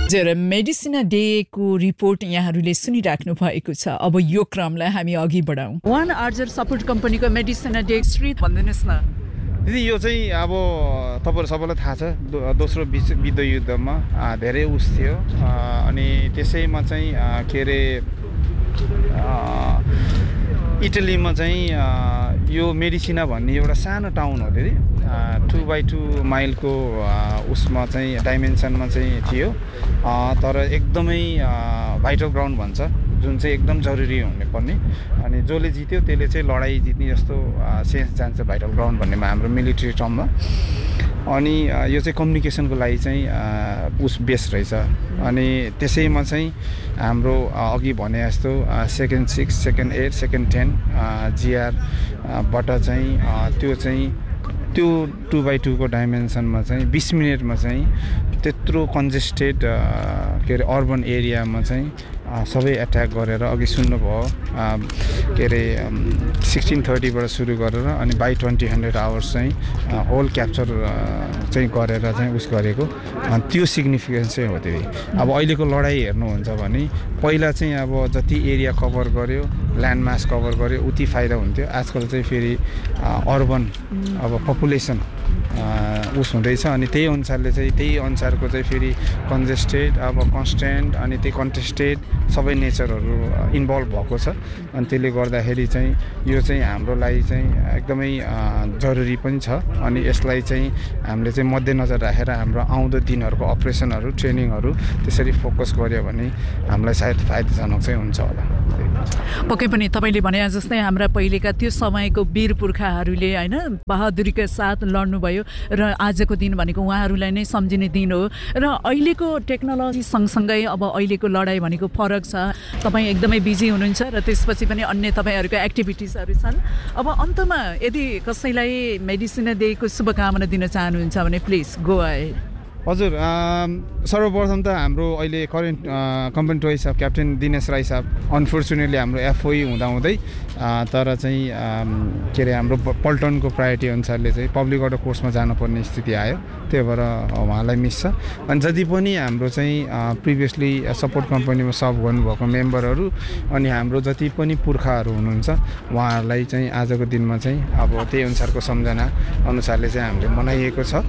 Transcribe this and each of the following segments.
जरा मेडिसिना डे को रिपोर्ट यहाँहरूले सुनिराख्नु भएको छ। अब यो क्रमलाई हामी अघि बढाउँ। वान आर्जर सपोर्ट कम्पनीको मेडिसिना डे श्री भनिदिनुहोस् न दिदी। यो चाहिँ अब तपाईँहरू सबैलाई थाहा छ, दोस्रो विश्व युद्धमा धेरै उस थियो अनि त्यसैमा चाहिँ के अरे इटलीमा चाहिँ यो मेडिसिना भन्ने एउटा सानो टाउन हो दिदी। 2x2 माइलको उसमा चाहिँ डाइमेन्सनमा चाहिँ थियो, तर एकदमै भाइटल ग्राउन्ड भन्छ, जुन चाहिँ एकदम जरुरी हुने पर्ने। अनि जसले जित्यो त्यसले चाहिँ लडाइँ जित्ने जस्तो सेन्स जान्छ भाइटल ग्राउन्ड भन्नेमा हाम्रो मिलिट्री टर्ममा। अनि यो चाहिँ कम्युनिकेसनको लागि चाहिँ उस बेस रहेछ। अनि त्यसैमा चाहिँ हाम्रो अघि भने जस्तो सेकेन्ड 6, सेकेन्ड 8, सेकेन्ड 10 GR बाट चाहिँ त्यो 2x2 को डाइमेन्सनमा चाहिँ 20 मिनटमा चाहिँ त्यत्रो कन्जेस्टेड के अरे अर्बन एरियामा चाहिँ सबै एट्याक गरेर अघि सुन्नुभयो के अरे 1630बाट सुरु गरेर अनि बाई 2000 आवर्स चाहिँ होल क्याप्चर चाहिँ गरेर चाहिँ उस गरेको त्यो सिग्निफिकेन्स चाहिँ हो त्यही। अब अहिलेको लडाइँ हेर्नुहुन्छ भने पहिला चाहिँ अब जति एरिया कभर गर्यो, ल्यान्ड मास कभर गर्यो उति फाइदा हुन्थ्यो। आजकल चाहिँ फेरि अर्बन अब पपुलेसन उस हुँदैछ अनि त्यही अनुसारले चाहिँ त्यही अनुसारको चाहिँ फेरि कन्जेस्टेड अब कन्स्टेन्ट अनि त्यही कन्टेस्टेड सबै नेचरहरू इन्भल्भ भएको छ। अनि त्यसले गर्दाखेरि चाहिँ यो चाहिँ हाम्रो लागि चाहिँ एकदमै जरुरी पनि छ। अनि यसलाई चाहिँ हामीले चाहिँ मध्यनजर राखेर हाम्रो आउँदो दिनहरूको अपरेसनहरू ट्रेनिङहरू त्यसरी फोकस गर्यो भने हामीलाई सायद फाइदाजनक चाहिँ हुन्छ होला। पक्कै पनि तपाईँले भने जस्तै हाम्रा पहिलेका त्यो समयको वीर पुर्खाहरूले होइन बहादुरीका साथ लड्नुभयो र आजको दिन भनेको उहाँहरूलाई नै सम्झिने दिन हो। र अहिलेको टेक्नोलोजी सँगसँगै अब अहिलेको लडाइँ भनेको फरक छ। तपाईँ एकदमै बिजी हुनुहुन्छ र त्यसपछि पनि अन्य तपाईँहरूको एक्टिभिटिजहरू छन्। अब अन्तमा यदि कसैलाई मेडिसिना डेको शुभकामना दिन चाहनुहुन्छ भने प्लिज गो अहेड। हजुर, सर्वप्रथम त हाम्रो अहिले करेन्ट कम्पनी टोय साहब क्याप्टेन दिनेश राई साहब अनफर्चुनेटली हाम्रो एफओई हुँदाहुँदै तर चाहिँ के अरे हाम्रो पल्टनको प्रायोरिटी अनुसारले चाहिँ पब्लिक अर्डर कोर्समा जानुपर्ने स्थिति आयो, त्यही भएर उहाँलाई मिस छ। अनि जति पनि हाम्रो चाहिँ प्रिभियसली सपोर्ट कम्पनीमा सर्भ गर्नुभएको मेम्बरहरू अनि हाम्रो जति पनि पुर्खाहरू हुनुहुन्छ उहाँहरूलाई चाहिँ आजको दिनमा चाहिँ अब त्यही अनुसारको सम्झना अनुसारले चाहिँ हामीले मनाइएको छ।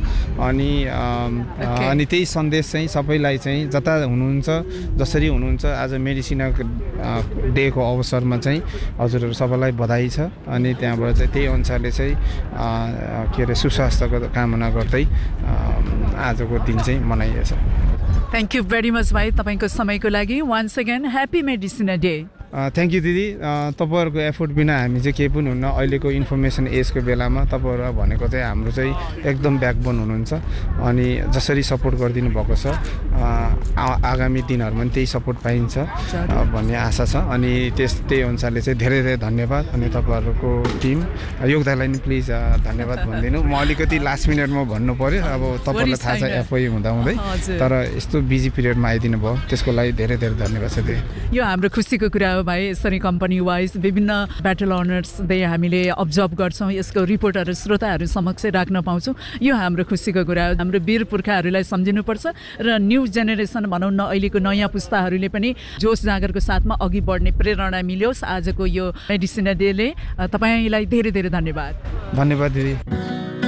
अनि त्यही सन्देश चाहिँ सबैलाई चाहिँ जता हुनुहुन्छ जसरी हुनुहुन्छ आज मेडिसिना डेको अवसरमा चाहिँ हजुरहरू सबैलाई बधाई छ। अनि त्यहाँबाट चाहिँ त्यही अनुसारले चाहिँ के अरे सुस्वास्थ्यको कामना गर्दै आजको दिन चाहिँ मनाइएछ। थ्याङ्क यू भेरी मच भाइ तपाईँको समयको लागि। Once again happy मेडिसिना day. Thank you दिदी। तपाईँहरूको एफोर्ट बिना हामी चाहिँ केही पनि हुन्न। अहिलेको इन्फर्मेसन एजको बेलामा तपाईँहरू भनेको चाहिँ हाम्रो चाहिँ एकदम ब्याकबोन हुनुहुन्छ अनि जसरी सपोर्ट गरिदिनु भएको छ आगामी दिनहरूमा पनि त्यही सपोर्ट पाइन्छ भन्ने आशा छ। अनि त्यही अनुसारले चाहिँ धेरै धेरै धन्यवाद। अनि तपाईँहरूको टिम योगदानलाई नि प्लिज धन्यवाद भनिदिनु। म अलिकति लास्ट मिनटमा भन्नु पऱ्यो, अब तपाईँलाई थाहा छ एफओई हुँदाहुँदै, तर यस्तो बिजी पिरियडमा आइदिनु भयो त्यसको लागि धेरै धेरै धन्यवाद छ। यो हाम्रो खुसीको कुरा हो भाइ। यसरी कम्पनी वाइज विभिन्न ब्याटल अनर्स डे हामीले अब्जर्भ गर्छौँ, यसको रिपोर्टहरू श्रोताहरू समक्ष राख्न पाउँछौँ। यो हाम्रो खुसीको कुरा हो। हाम्रो वीर पुर्खाहरूलाई सम्झिनुपर्छ र न्यू जेनेरेसन भनौँ न अहिलेको नयाँ पुस्ताहरूले पनि जोस जागरको साथमा अघि बढ्ने प्रेरणा मिलोस् आजको यो मेडिसिना डेले। तपाईँलाई धेरै धेरै धन्यवाद। धन्यवाद दिदी।